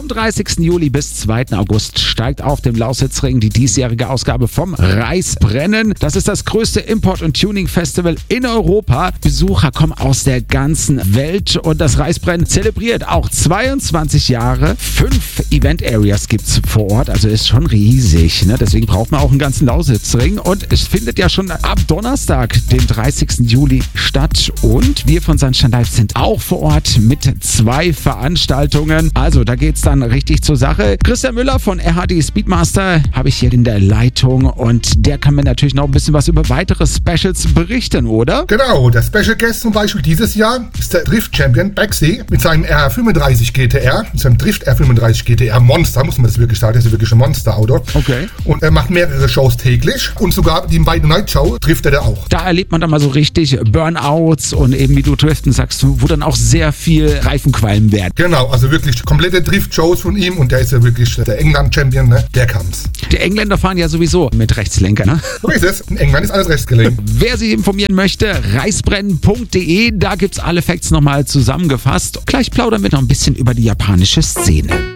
Vom 30. Juli bis 2. August steigt auf dem Lausitzring die diesjährige Ausgabe vom Reisbrennen. Das ist das größte Import- und Tuning-Festival in Europa. Besucher kommen aus der ganzen Welt und das Reisbrennen zelebriert auch 22 Jahre. 5 Event-Areas gibt's vor Ort, also ist schon riesig. Ne? Deswegen braucht man auch einen ganzen Lausitzring und es findet ja schon ab Donnerstag, den 30. Juli statt und wir von Sandstein Live sind auch vor Ort mit 2 Veranstaltungen. Also da geht's dann richtig zur Sache. Christian Müller von RHD Speedmaster habe ich hier in der Leitung und der kann mir natürlich noch ein bisschen was über weitere Specials berichten, oder? Genau, der Special Guest zum Beispiel dieses Jahr ist der Drift-Champion Baxi mit seinem R35 GTR, mit seinem Drift R35 GTR Monster, muss man das wirklich sagen, das ist wirklich ein Monsterauto. Okay. Und er macht mehrere Shows täglich und sogar die beiden Night Show driftet er auch. Da erlebt man dann mal so richtig Burnouts und eben wie du driften sagst, wo dann auch sehr viel Reifenqualm werden. Genau, also wirklich komplette Drift-Shows von ihm und der ist ja wirklich der England-Champion, ne? Der kann's. Die Engländer fahren ja sowieso mit Rechtslenker, ne? So ist es. In England ist alles rechtsgelenkt. Wer sich informieren möchte, reisbrennen.de, da gibt's alle Facts nochmal zusammengefasst. Gleich plaudern wir noch ein bisschen über die japanische Szene.